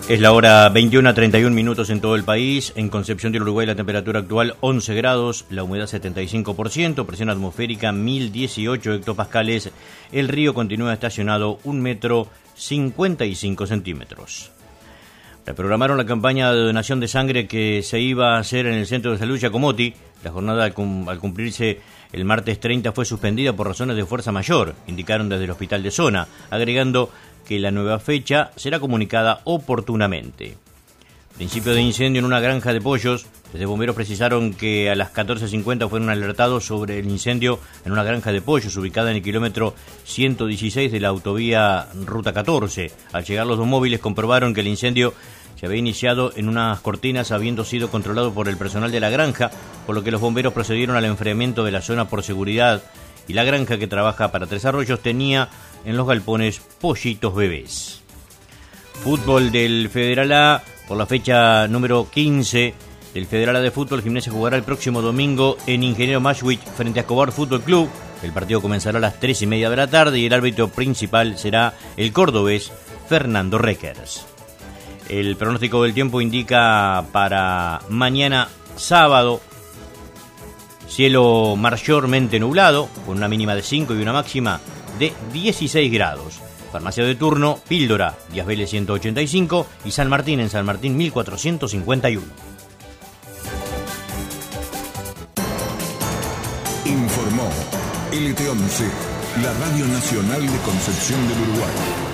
Es la hora 21:31 en todo el país. En Concepción del Uruguay la temperatura actual 11 grados, la humedad 75%, presión atmosférica 1018 hectopascales. El río continúa estacionado 1,55 m. Reprogramaron la campaña de donación de sangre que se iba a hacer en el Centro de Salud Giacomotti. La jornada al cumplirse el martes 30 fue suspendida por razones de fuerza mayor, indicaron desde el hospital de zona, agregando que la nueva fecha será comunicada oportunamente. Principio de incendio en una granja de pollos. Desde bomberos precisaron que a las 14:50 fueron alertados sobre el incendio en una granja de pollos ubicada en el kilómetro 116 de la autovía Ruta 14. Al llegar los dos móviles comprobaron que el incendio se había iniciado en unas cortinas habiendo sido controlado por el personal de la granja, por lo que los bomberos procedieron al enfriamiento de la zona por seguridad, y la granja, que trabaja para Tres Arroyos, tenía en los galpones pollitos bebés. Fútbol del Federal A. Por la fecha número 15 del Federal A de fútbol, Gimnasia jugará el próximo domingo en Ingeniero Maschwitz frente a Escobar Fútbol Club. El partido comenzará a las 3:30 de la tarde y el árbitro principal será el cordobés Fernando Reckers. El pronóstico del tiempo indica para mañana sábado cielo mayormente nublado, con una mínima de 5 y una máxima de 16 grados. Farmacia de turno, Píldora, Díaz Vélez 185 y San Martín en San Martín 1451. Informó LT11, la Radio Nacional de Concepción del Uruguay.